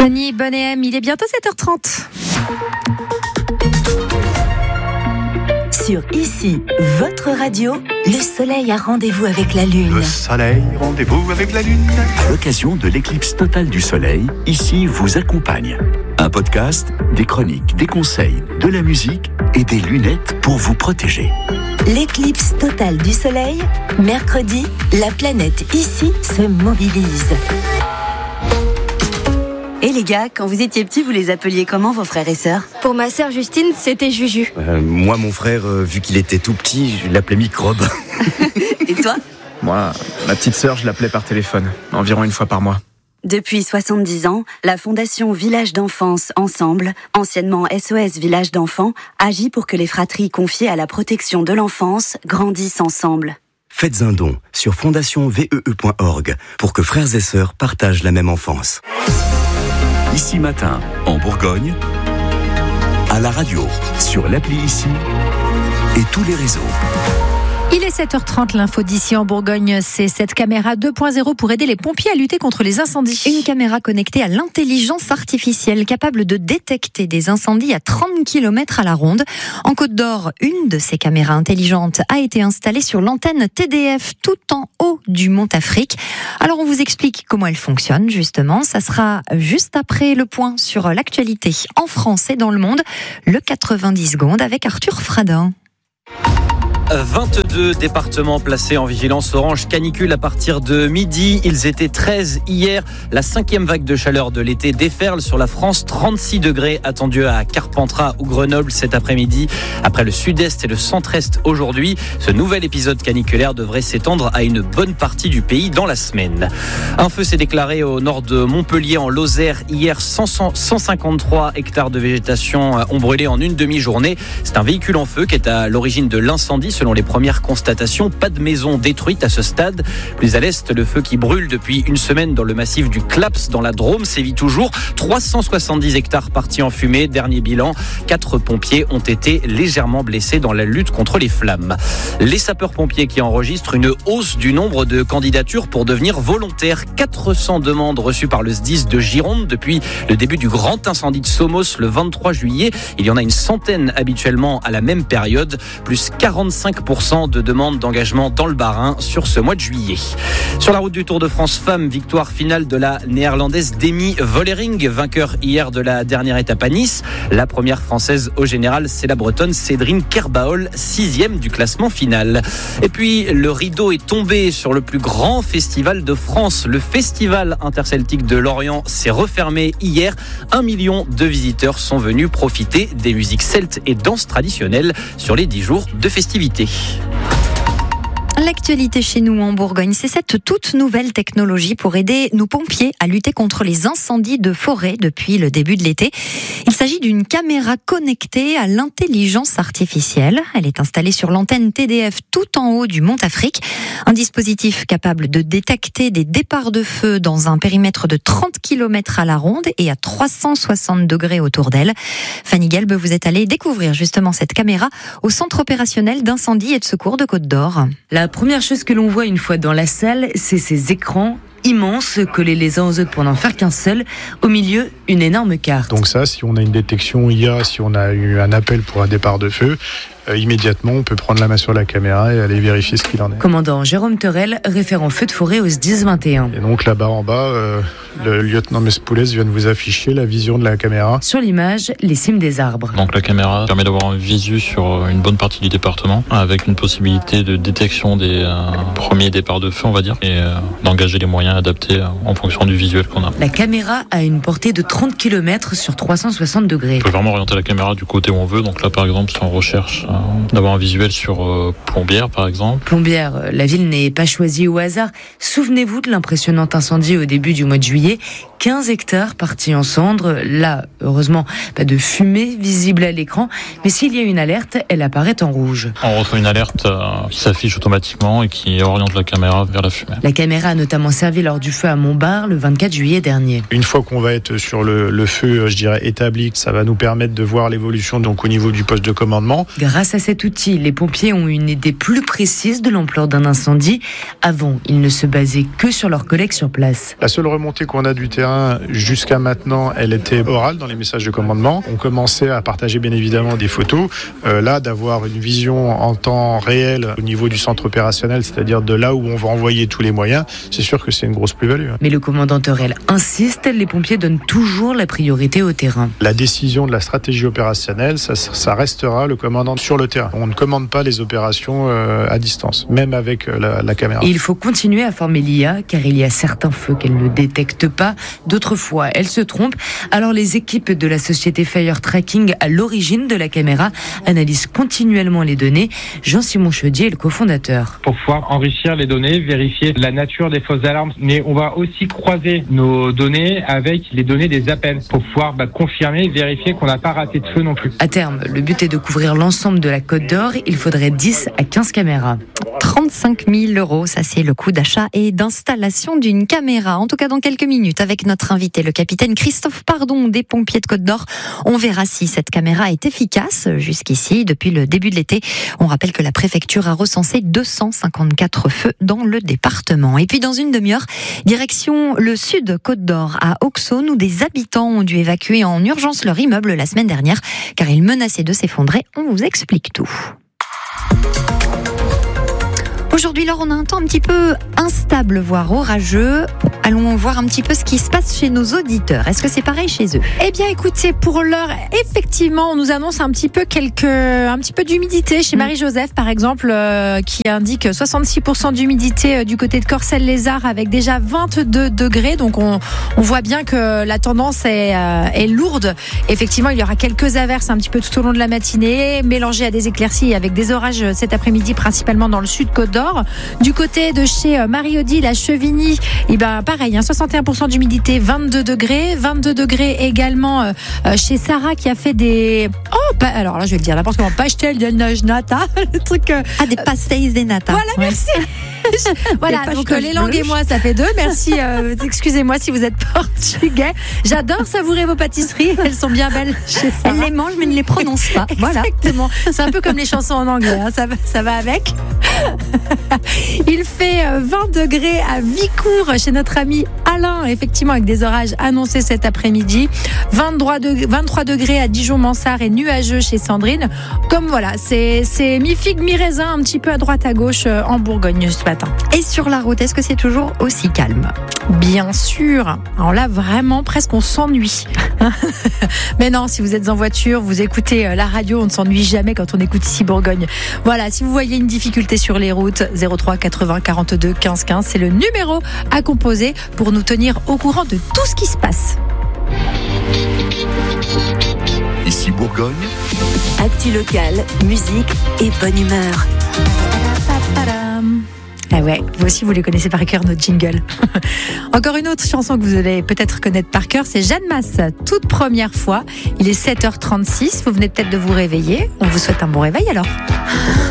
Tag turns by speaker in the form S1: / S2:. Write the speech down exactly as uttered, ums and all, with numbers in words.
S1: Fanny Bonnet, il est bientôt sept heures trente.
S2: Sur Ici, votre radio, le soleil a rendez-vous avec la lune.
S3: Le soleil, rendez-vous avec la lune.
S4: À l'occasion de l'éclipse totale du soleil, Ici vous accompagne. Un podcast, des chroniques, des conseils, de la musique et des lunettes pour vous protéger.
S2: L'éclipse totale du soleil, mercredi, la planète Ici se mobilise.
S5: Et les gars, quand vous étiez petits, vous les appeliez comment vos frères et sœurs ?
S6: Pour ma sœur Justine, c'était Juju.
S7: Euh, moi, mon frère, euh, vu qu'il était tout petit, je l'appelais Microbe.
S5: Et toi ?
S8: Moi, ma petite sœur, je l'appelais par téléphone, environ une fois par mois.
S5: Depuis soixante-dix ans, la Fondation Village d'Enfance Ensemble, anciennement S O S Village d'Enfants, agit pour que les fratries confiées à la protection de l'enfance grandissent ensemble.
S7: Faites un don sur fondation vee point org pour que frères et sœurs partagent la même enfance.
S4: Ici Matin, en Bourgogne, à la radio, sur l'appli Ici et tous les réseaux.
S1: Il est sept heures trente, l'info d'ici en Bourgogne, c'est cette caméra deux point zéro pour aider les pompiers à lutter contre les incendies. Une caméra connectée à l'intelligence artificielle capable de détecter des incendies à trente kilomètres à la ronde. En Côte d'Or, une de ces caméras intelligentes a été installée sur l'antenne T D F tout en haut du Mont Afrique. Alors on vous explique comment elle fonctionne justement. Ça sera juste après le point sur l'actualité en France et dans le monde. Le quatre-vingt-dix secondes avec Arthur Fradin.
S9: vingt-deux départements placés en vigilance orange canicule à partir de midi. Ils étaient treize hier. La cinquième vague de chaleur de l'été déferle sur la France. trente-six degrés attendus à Carpentras ou Grenoble cet après-midi. Après le sud-est et le centre-est aujourd'hui, ce nouvel épisode caniculaire devrait s'étendre à une bonne partie du pays dans la semaine. Un feu s'est déclaré au nord de Montpellier en Lozère. Hier, cent cinquante-trois hectares de végétation ont brûlé en une demi-journée. C'est un véhicule en feu qui est à l'origine de l'incendie. Selon les premières constatations, pas de maison détruite à ce stade. Plus à l'est, le feu qui brûle depuis une semaine dans le massif du Claps, dans la Drôme, sévit toujours. trois cent soixante-dix hectares partis en fumée. Dernier bilan, quatre pompiers ont été légèrement blessés dans la lutte contre les flammes. Les sapeurs-pompiers qui enregistrent une hausse du nombre de candidatures pour devenir volontaires. quatre cents demandes reçues par le S D I S de Gironde depuis le début du grand incendie de Somos le vingt-trois juillet. Il y en a une centaine habituellement à la même période, plus quarante-cinq pour cent de demandes d'engagement dans le Bas-Rhin sur ce mois de juillet. Sur la route du Tour de France Femmes, victoire finale de la néerlandaise Demi Vollering, vainqueur hier de la dernière étape à Nice. La première française au général, c'est la bretonne Cédrine Kerbaol, sixième du classement final. Et puis, le rideau est tombé sur le plus grand festival de France. Le festival interceltique de Lorient s'est refermé hier. Un million de visiteurs sont venus profiter des musiques celtes et danses traditionnelles sur les dix jours de festivités.
S1: L'actualité chez nous en Bourgogne, c'est cette toute nouvelle technologie pour aider nos pompiers à lutter contre les incendies de forêt depuis le début de l'été. Il s'agit d'une caméra connectée à l'intelligence artificielle. Elle est installée sur l'antenne T D F tout en haut du Mont Afrique. Un dispositif capable de détecter des départs de feu dans un périmètre de trente kilomètres à la ronde et à trois cent soixante degrés autour d'elle. Fanny Gelbe, vous êtes allée découvrir justement cette caméra au centre opérationnel d'incendie et de secours de Côte d'Or.
S10: La première chose que l'on voit une fois dans la salle, c'est ces écrans immenses collés les uns aux autres pour n'en faire qu'un seul. Au milieu, une énorme carte.
S11: Donc ça, si on a une détection I A, si on a eu un appel pour un départ de feu, euh, immédiatement, on peut prendre la main sur la caméra et aller vérifier ce qu'il en est.
S10: Commandant Jérôme Terrel, référent feu de forêt au S D I S vingt et un.
S11: Et donc là-bas en bas, euh, le lieutenant Mespoulès vient de vous afficher la vision de la caméra.
S10: Sur l'image, les cimes des arbres.
S12: Donc la caméra permet d'avoir un visu sur une bonne partie du département, avec une possibilité de détection des euh, premiers départs de feu, on va dire, et euh, d'engager les moyens adaptés euh, en fonction du visuel qu'on a.
S10: La caméra a une portée de trente kilomètres sur trois cent soixante degrés.
S12: On peut vraiment orienter la caméra du côté où on veut. Donc là, par exemple, si on recherche euh, d'avoir un visuel sur euh, Plombières, par exemple.
S10: Plombières, la ville n'est pas choisie au hasard. Souvenez-vous de l'impressionnant incendie au début du mois de juillet. quinze hectares partis en cendres. Là, heureusement, pas de fumée visible à l'écran. Mais s'il y a une alerte, elle apparaît en rouge.
S12: On reçoit une alerte euh, qui s'affiche automatiquement et qui oriente la caméra vers la fumée.
S10: La caméra a notamment servi lors du feu à Montbard le vingt-quatre juillet dernier.
S11: Une fois qu'on va être sur le, le feu, je dirais, établi, ça va nous permettre de voir l'évolution donc au niveau du poste de commandement.
S10: Grâce à cet outil, les pompiers ont une idée plus précise de l'ampleur d'un incendie. Avant, ils ne se basaient que sur leurs collègues sur place.
S11: La seule remontée qu'on a du terrain, terrain, jusqu'à maintenant, elle était orale dans les messages de commandement. On commençait à partager bien évidemment des photos. Euh, là, d'avoir une vision en temps réel au niveau du centre opérationnel, c'est-à-dire de là où on va envoyer tous les moyens, c'est sûr que c'est une grosse plus-value.
S10: Mais le commandant Teurel insiste, les pompiers donnent toujours la priorité au terrain.
S11: La décision de la stratégie opérationnelle, ça, ça restera le commandant sur le terrain. On ne commande pas les opérations euh, à distance, même avec euh, la, la caméra.
S10: Et il faut continuer à former l'I A, car il y a certains feux qu'elle ne détecte pas, d'autres fois elle se trompe. Alors les équipes de la société Fire Tracking, à l'origine de la caméra, analysent continuellement les données. Jean-Simon Chaudier est le cofondateur.
S13: Pour pouvoir enrichir les données, vérifier la nature des fausses alarmes, mais on va aussi croiser nos données avec les données des appels pour pouvoir bah, confirmer, vérifier qu'on n'a pas raté de feu non plus.
S10: À terme, le but est de couvrir l'ensemble de la Côte d'Or. Il faudrait dix à quinze caméras.
S1: trente-cinq mille euros, ça c'est le coût d'achat et d'installation d'une caméra. En tout cas, dans quelques minutes, avec notre invité, le capitaine Christophe Pardon des pompiers de Côte d'Or, on verra si cette caméra est efficace. Jusqu'ici, depuis le début de l'été, on rappelle que la préfecture a recensé deux cent cinquante-quatre feux dans le département. Et puis dans une demi-heure, direction le sud Côte d'Or, à Auxonne, où des habitants ont dû évacuer en urgence leur immeuble la semaine dernière, car ils menaçaient de s'effondrer. On vous explique tout. Aujourd'hui, Laure, on a un temps un petit peu instable, voire orageux. Allons voir un petit peu ce qui se passe chez nos auditeurs. Est-ce que c'est pareil chez eux ?
S14: Eh bien, écoutez, pour l'heure, effectivement, on nous annonce un petit peu quelques, un petit peu d'humidité chez mmh. Marie-Joseph, par exemple, euh, qui indique soixante-six pour cent d'humidité euh, du côté de Corcelles-les-Arts, avec déjà vingt-deux degrés. Donc, on, on voit bien que la tendance est, euh, est lourde. Effectivement, il y aura quelques averses un petit peu tout au long de la matinée, mélangées à des éclaircies avec des orages cet après-midi, principalement dans le sud Côte d'Or. Du côté de chez Marie-Odile à Chevigny, eh ben, pareil, hein, soixante et un pour cent d'humidité, vingt-deux degrés. vingt-deux degrés également euh, chez Sarah qui a fait des... Oh, pa... alors là, je vais le dire n'importe comment. Pastel de nata. Le truc... Euh...
S1: Ah, des pastéis de nata.
S14: Voilà, ouais. Merci. Voilà, donc euh, les langues et moi, ça fait deux. Merci, euh, excusez-moi si vous êtes portugais. J'adore savourer vos pâtisseries. Elles sont bien belles chez Sarah.
S1: Elle les mange, mais ne les prononce pas.
S14: Voilà. Exactement. C'est un peu comme les chansons en anglais. Hein. Ça, ça va avec. Il fait vingt degrés à Vicourt chez notre ami Alain, effectivement, avec des orages annoncés cet après-midi. vingt-trois degrés à Dijon-Mansart et nuageux chez Sandrine. Comme voilà, c'est, c'est mi-figue, mi-raisin, un petit peu à droite à gauche en Bourgogne ce matin.
S1: Et sur la route, est-ce que c'est toujours aussi calme ?
S14: Bien sûr. Alors là, vraiment, presque on s'ennuie. Mais non, si vous êtes en voiture, vous écoutez la radio, on ne s'ennuie jamais quand on écoute ici Bourgogne. Voilà, si vous voyez une difficulté sur les routes, zéro trois quatre-vingts quarante-deux quinze quinze, c'est le numéro à composer pour nous tenir au courant de tout ce qui se passe.
S4: Ici Bourgogne.
S2: Actu local, musique et bonne humeur.
S14: Ah ouais, vous aussi vous les connaissez par cœur, nos jingles. Encore une autre chanson que vous allez peut-être connaître par cœur, c'est Jeanne Masse, toute première fois. Il est sept heures trente-six, vous venez peut-être de vous réveiller. On vous souhaite un bon réveil alors.